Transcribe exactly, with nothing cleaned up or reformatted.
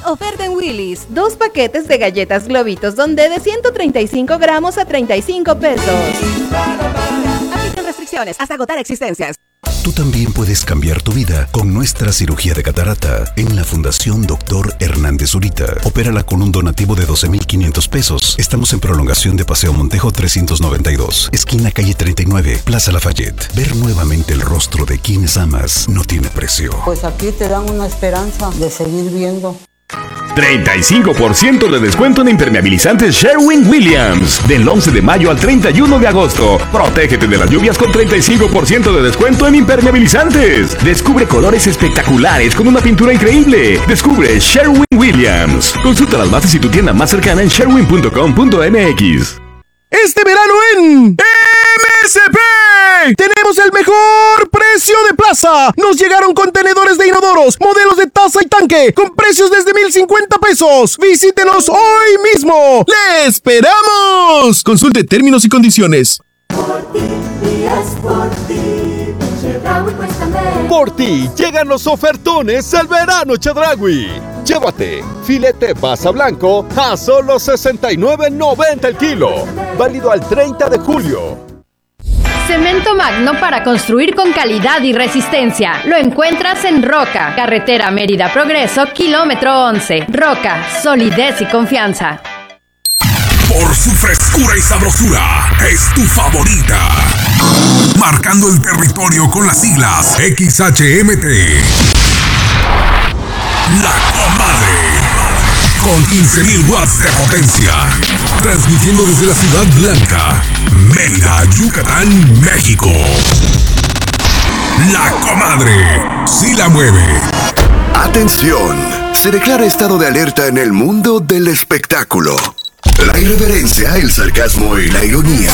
oferta en Willy's. Dos paquetes de galletas Globitos Donde de ciento treinta y cinco gramos a treinta y cinco pesos. Aplican restricciones hasta agotar existencias. Tú también puedes cambiar tu vida con nuestra cirugía de catarata en la Fundación Doctor Hernández Zurita. Opérala con un donativo de doce mil quinientos pesos. Estamos en prolongación de Paseo Montejo trescientos noventa y dos, esquina calle treinta y nueve, Plaza Lafayette. Ver nuevamente el rostro de quienes amas no tiene precio. Pues aquí te dan una esperanza de seguir viendo. treinta y cinco por ciento de descuento en impermeabilizantes Sherwin-Williams. Del once de mayo al treinta y uno de agosto. Protégete de las lluvias con treinta y cinco por ciento de descuento en impermeabilizantes. Descubre colores espectaculares con una pintura increíble. Descubre Sherwin-Williams. Consulta las bases y tu tienda más cercana en sherwin punto com punto m x. Este verano en M S P tenemos el mejor precio de plaza. Nos llegaron contenedores de inodoros, modelos de taza y tanque, con precios desde mil cincuenta pesos. Visítenos hoy mismo. ¡Le esperamos! Consulte términos y condiciones. Por ti, días por ti, Chedraui cuesta menos. Por ti, llegan los ofertones al verano Chedraui. Llévate filete basa blanco a solo sesenta y nueve noventa el kilo. Válido al treinta de julio. Cemento Magno para construir con calidad y resistencia. Lo encuentras en Roca, carretera Mérida Progreso, kilómetro once. Roca, solidez y confianza. Por su frescura y sabrosura, es tu favorita. Marcando el territorio con las siglas X H M T. La Comadre. Con quince mil watts de potencia. Transmitiendo desde la Ciudad Blanca, Mérida, Yucatán, México. La Comadre. Sí la mueve. Atención. Se declara estado de alerta en el mundo del espectáculo. La irreverencia, el sarcasmo y la ironía